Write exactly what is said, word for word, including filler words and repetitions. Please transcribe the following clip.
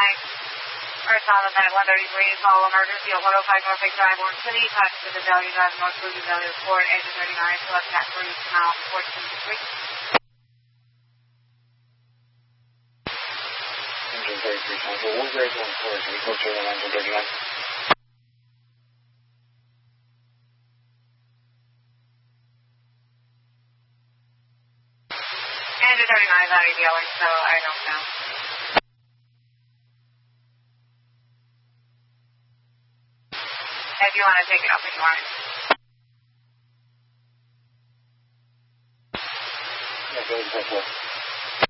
thirty-nine. Arson at one thirty-three, call emergency at one oh five Norfolk Drive, Orange City, contact to the Value Drive, North Louis Valley Report, engine thirty-nine, select cat three, now fourteen three. Engine thirty-three, Tango, one grade one four, vehicle zero on engine thirty-nine. Engine thirty-nine is already yelling, so I don't know. If you want to take it up in the morning. Yeah, go ahead,